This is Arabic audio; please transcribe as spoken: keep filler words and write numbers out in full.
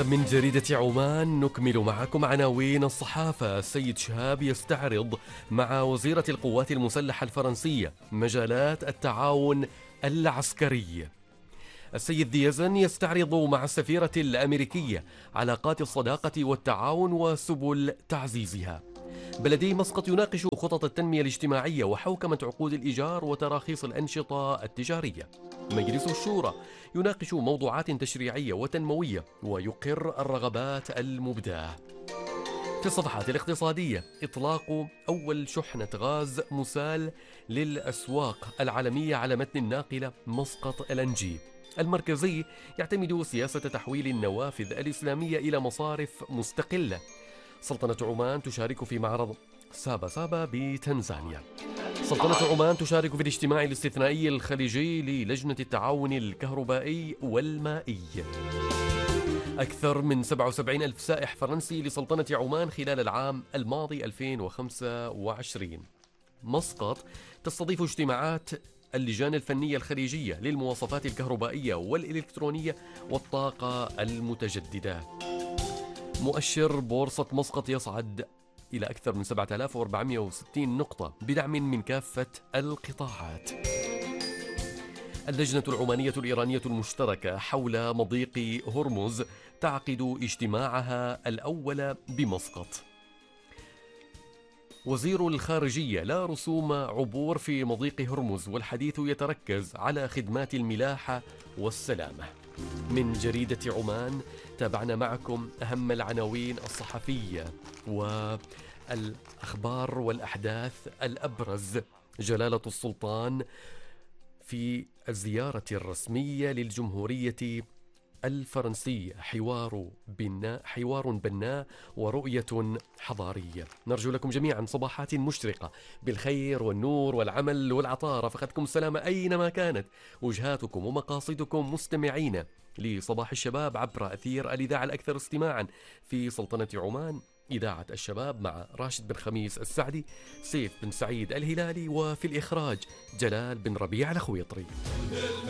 من جريدة عمان نكمل معكم عناوين الصحافة. السيد شهاب يستعرض مع وزيرة القوات المسلحة الفرنسية مجالات التعاون العسكري. السيد ديازن يستعرض مع السفيرة الأمريكية علاقات الصداقة والتعاون وسبل تعزيزها. بلدي مسقط يناقش خطط التنمية الاجتماعية وحوكمة عقود الإيجار وتراخيص الأنشطة التجارية. مجلس الشورى يناقش موضوعات تشريعية وتنموية ويقر الرغبات المبداة. في الصفحات الاقتصادية إطلاق أول شحنة غاز مسال للأسواق العالمية على متن الناقلة مسقط إل إن جي. المركزي يعتمد سياسة تحويل النوافذ الإسلامية إلى مصارف مستقلة. سلطنة عمان تشارك في معرض سابا سابا بتنزانيا. سلطنة عمان تشارك في الاجتماع الاستثنائي الخليجي للجنة التعاون الكهربائي والمائي. أكثر من سبعة وسبعين ألف سائح فرنسي لسلطنة عمان خلال العام الماضي ألفين وخمسة وعشرين. مسقط تستضيف اجتماعات اللجان الفنية الخليجية للمواصفات الكهربائية والإلكترونية والطاقة المتجددة. مؤشر بورصة مسقط يصعد إلى أكثر من سبعة آلاف وأربعمائة وستين نقطة بدعم من كافة القطاعات. اللجنة العمانية الإيرانية المشتركة حول مضيق هرمز تعقد اجتماعها الأول بمسقط. وزير الخارجية: لا رسوم عبور في مضيق هرمز والحديث يتركز على خدمات الملاحة والسلامة. من جريدة عمان تابعنا معكم أهم العناوين الصحفية والأخبار والأحداث الأبرز. جلالة السلطان في الزيارة الرسمية للجمهورية الفرنسية، حوار بناء حوار بناء ورؤية حضارية. نرجو لكم جميعا صباحات مشرقة بالخير والنور والعمل والعطاء. رافقتكم السلامة أينما كانت وجهاتكم ومقاصدكم مستمعين لصباح الشباب عبر أثير الإذاعة الأكثر استماعا في سلطنة عمان، إذاعة الشباب، مع راشد بن خميس السعدي، سيف بن سعيد الهلالي، وفي الإخراج جلال بن ربيع الخويطري.